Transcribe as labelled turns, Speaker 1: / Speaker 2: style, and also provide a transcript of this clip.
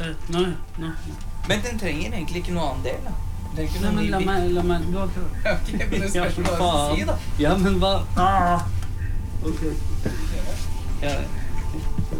Speaker 1: Nei.
Speaker 2: Men den trenger egentlig ikke noe annen del, da. Den trenger ikke
Speaker 1: Nei,
Speaker 2: noe
Speaker 1: men la meg du har prøvd.
Speaker 2: Ok, men det spørs hva du
Speaker 1: faen.
Speaker 2: skal si, da.
Speaker 1: Ja, men hva? Ok. Ja.